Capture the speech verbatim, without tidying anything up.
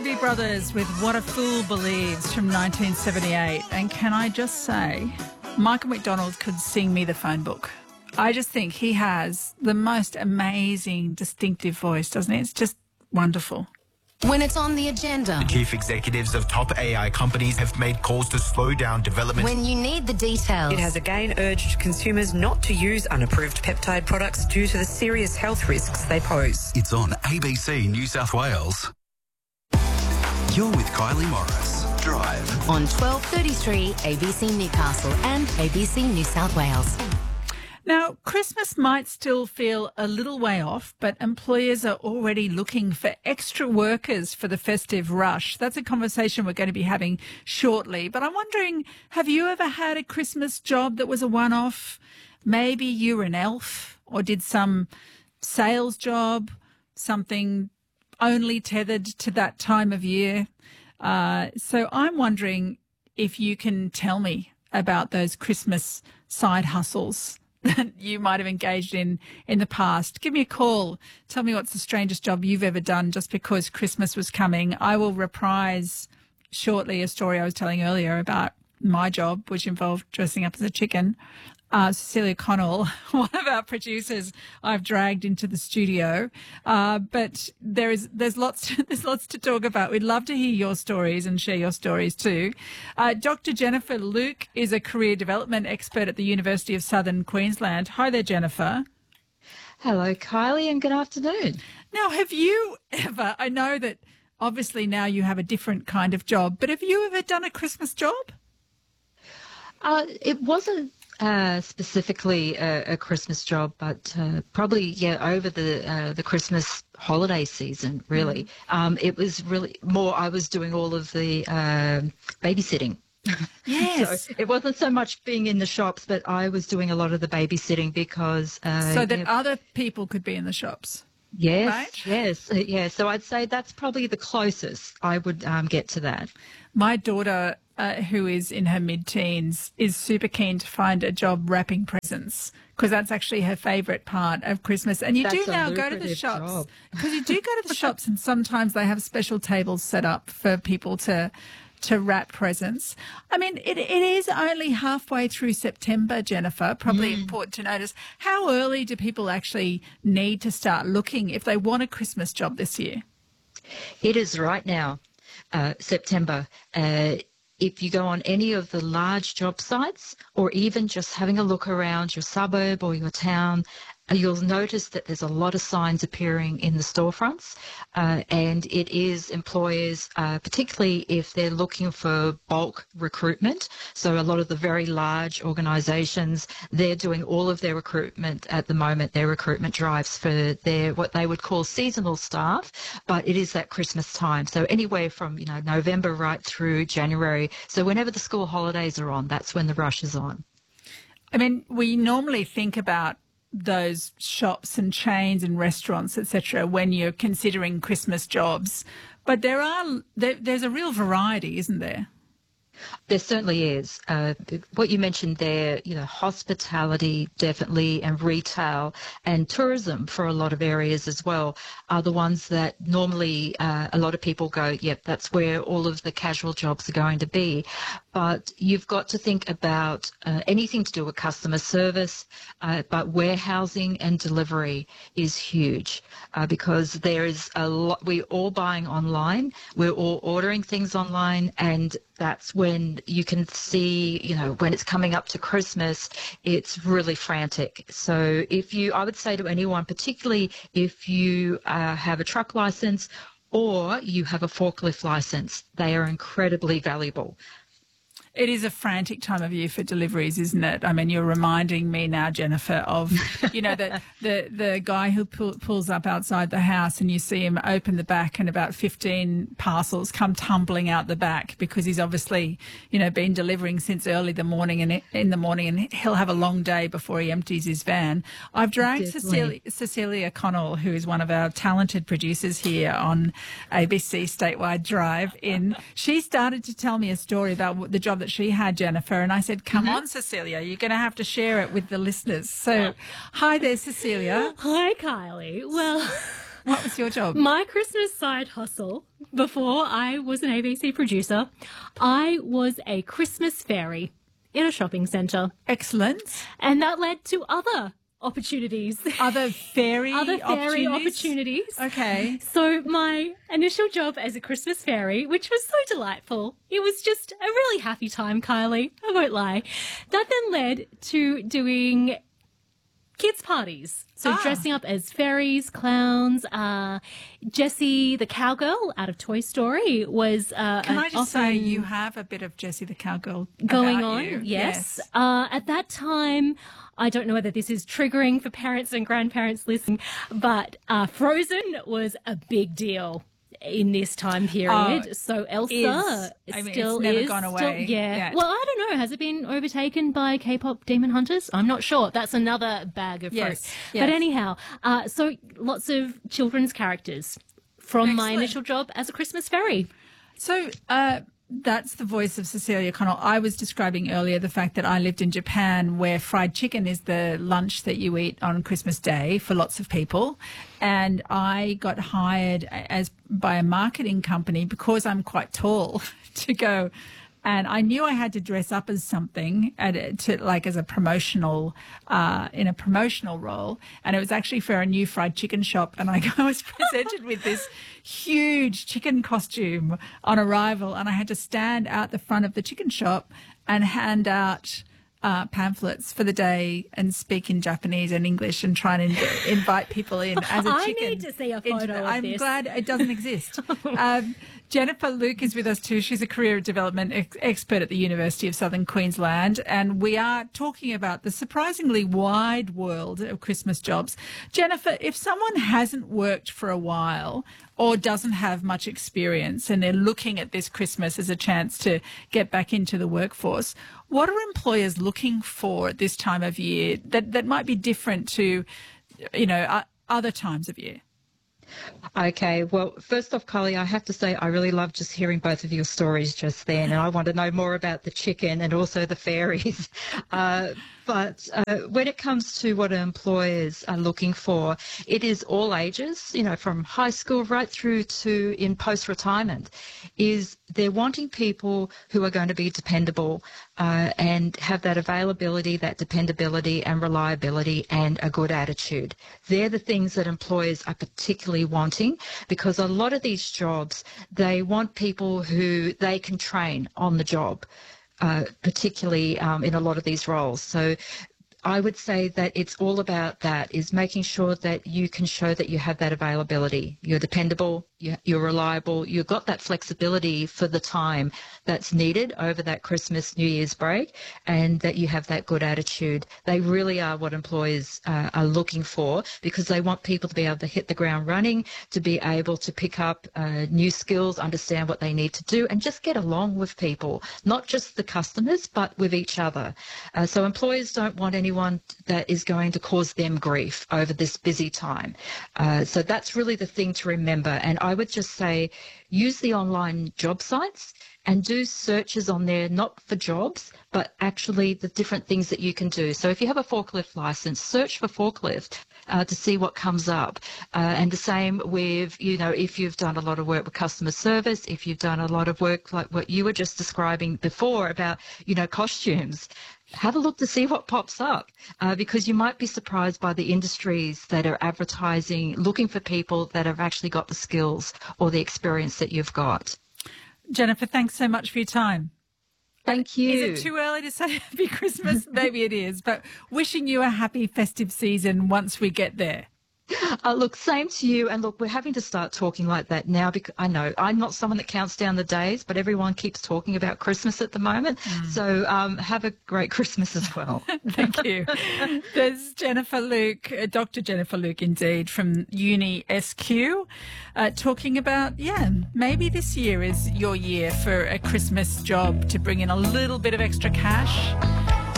Doobie Brothers with What a Fool Believes from nineteen seventy-eight. And can I just say, Michael McDonald could sing me the phone book. I just think he has the most amazing, distinctive voice, doesn't he? It's just wonderful. When it's on the agenda. The chief executives of top A I companies have made calls to slow down development. When you need the details. It has again urged consumers not to use unapproved peptide products due to the serious health risks they pose. It's on A B C New South Wales. You're with Kylie Morris. Drive. On twelve thirty-three A B C Newcastle and A B C New South Wales. Now, Christmas might still feel a little way off, but employers are already looking for extra workers for the festive rush. That's a conversation we're going to be having shortly. But I'm wondering, have you ever had a Christmas job that was a one-off? Maybe you were an elf or did some sales job, something only tethered to that time of year. Uh, so I'm wondering if you can tell me about those Christmas side hustles that you might have engaged in in the past. Give me a call. Tell me what's the strangest job you've ever done just because Christmas was coming. I will reprise shortly a story I was telling earlier about my job, which involved dressing up as a chicken. Uh, Cecilia Connell, one of our producers, I've dragged into the studio. Uh, but there is there's lots to, there's lots to talk about. We'd love to hear your stories and share your stories too. Uh, Doctor Jennifer Luke is a career development expert at the University of Southern Queensland. Hi there, Jennifer. Hello, Kylie, and good afternoon. Now, have you ever? I know that obviously now you have a different kind of job, but have you ever done a Christmas job? Uh, it wasn't uh, specifically a, a Christmas job, but uh, probably, yeah, over the uh, the Christmas holiday season, really. Mm. Um, it was really more, I was doing all of the uh, babysitting. Yes. So it wasn't so much being in the shops, but I was doing a lot of the babysitting because... Uh, so that yeah, other people could be in the shops. Yes, right? yes, uh, yeah. So I'd say that's probably the closest I would um, get to that. My daughter, uh, who is in her mid-teens, is super keen to find a job wrapping presents because that's actually her favourite part of Christmas. And you That's do a now go to the lucrative shops job. because you do go to the shops and sometimes they have special tables set up for people to to wrap presents. I mean, it, it is only halfway through September, Jennifer. Probably Mm. important to notice. How early do people actually need to start looking if they want a Christmas job this year? It is right now, uh, September. Uh, if you go on any of the large job sites or even just having a look around your suburb or your town, uh, you'll notice that there's a lot of signs appearing in the storefronts, uh, and it is employers, uh, particularly if they're looking for bulk recruitment. So a lot of the very large organisations, they're doing all of their recruitment at the moment, their recruitment drives for their what they would call seasonal staff, but it is that Christmas time. So anywhere from, you know, November right through January. So whenever the school holidays are on, that's when the rush is on. I mean, we normally think about those shops and chains and restaurants, et cetera, when you're considering Christmas jobs. But there are there, there's a real variety, isn't there? There certainly is. Uh, what you mentioned there, you know, hospitality definitely, and retail and tourism for a lot of areas as well are the ones that normally uh, a lot of people go, yep, that's where all of the casual jobs are going to be. But you've got to think about uh, anything to do with customer service, uh, but warehousing and delivery is huge uh, because there is a lot, we're all buying online, we're all ordering things online, and that's when you can see, you know, when it's coming up to Christmas, it's really frantic. So if you, I would say to anyone, particularly if you uh, have a truck license or you have a forklift license, they are incredibly valuable. It is a frantic time of year for deliveries, isn't it? I mean, you're reminding me now, Jennifer, of, you know, the the, the guy who pull, pulls up outside the house and you see him open the back and about fifteen parcels come tumbling out the back because he's obviously, you know, been delivering since early the morning and in the morning, and he'll have a long day before he empties his van. I've dragged Cecilia, Cecilia Connell, who is one of our talented producers here on A B C Statewide Drive, in. She started to tell me a story about the job that she had, Jennifer, and I said, come mm-hmm. on, Cecilia, you're going to have to share it with the listeners. So, hi there, Cecilia. Hi, Kylie. Well, What was your job? My Christmas side hustle, before I was an A B C producer, I was a Christmas fairy in a shopping centre. Excellent. And that led to other opportunities. Other fairy Other fairy opportunities? opportunities. Okay. So my initial job as a Christmas fairy, which was so delightful, it was just a really happy time, Kylie, I won't lie. That then led to doing kids' parties. So Ah. dressing up as fairies, clowns, uh, Jessie the cowgirl out of Toy Story was uh, Can an I just say often you have a bit of Jessie the cowgirl going about on. you. Yes. Uh, at that time, I don't know whether this is triggering for parents and grandparents listening, but uh, Frozen was a big deal in this time period. Oh, so Elsa is. I mean, still it's never is. gone still- away yeah. yet. Well, I don't know. Has it been overtaken by K-pop demon hunters? I'm not sure. That's another bag of fruit. Yes, But yes. anyhow, uh, so lots of children's characters from my Excellent. initial job as a Christmas fairy. So uh, that's the voice of Cecilia Connell. I was describing earlier the fact that I lived in Japan, where fried chicken is the lunch that you eat on Christmas Day for lots of people. And I got hired as by a marketing company because I'm quite tall to go. And I knew I had to dress up as something at a, to like as a promotional, uh, in a promotional role. And it was actually for a new fried chicken shop. And I was presented with this huge chicken costume on arrival. And I had to stand out the front of the chicken shop and hand out uh, pamphlets for the day and speak in Japanese and English and try and in- invite people in as a I chicken. need to see a into photo the- of I'm this. glad it doesn't exist. um, Jennifer Luke is with us too. She's a career development ex- expert at the University of Southern Queensland, and we are talking about the surprisingly wide world of Christmas jobs. Jennifer, if someone hasn't worked for a while or doesn't have much experience and they're looking at this Christmas as a chance to get back into the workforce, what are employers looking for at this time of year that, that might be different to, you know, uh, other times of year? Okay, well, first off, Kylie, I have to say I really love just hearing both of your stories just then, and I want to know more about the chicken and also the fairies. Uh, but uh, when it comes to what employers are looking for, it is all ages, you know, from high school right through to in post-retirement, is they're wanting people who are going to be dependable uh, and have that availability, that dependability and reliability and a good attitude. They're the things that employers are particularly wanting, because a lot of these jobs, they want people who they can train on the job, uh, particularly um, in a lot of these roles. So I would say that it's all about that, is making sure that you can show that you have that availability. You're dependable, you're reliable, you've got that flexibility for the time that's needed over that Christmas, New Year's break, and that you have that good attitude. They really are what employers uh, are looking for, because they want people to be able to hit the ground running, to be able to pick up uh, new skills, understand what they need to do, and just get along with people, not just the customers, but with each other. Uh, so employers don't want anyone that is going to cause them grief over this busy time. Uh, so that's really the thing to remember. And I would just say use the online job sites and do searches on there, not for jobs, but actually the different things that you can do. So if you have a forklift license, search for forklift uh, to see what comes up. Uh, and the same with, you know, if you've done a lot of work with customer service, if you've done a lot of work like what you were just describing before about, you know, costumes, have a look to see what pops up, uh, because you might be surprised by the industries that are advertising, looking for people that have actually got the skills or the experience that you've got. Jennifer, thanks so much for your time. Thank you. Is it too early to say happy Christmas? Maybe it is, but wishing you a happy festive season once we get there. Uh, look, same to you. And look, we're having to start talking like that now, because I know I'm not someone that counts down the days, but everyone keeps talking about Christmas at the moment. Mm. So um, have a great Christmas as well. Thank you. There's Jennifer Luke, uh, Doctor Jennifer Luke, indeed, from Uni S Q, uh, talking about, yeah, maybe this year is your year for a Christmas job to bring in a little bit of extra cash.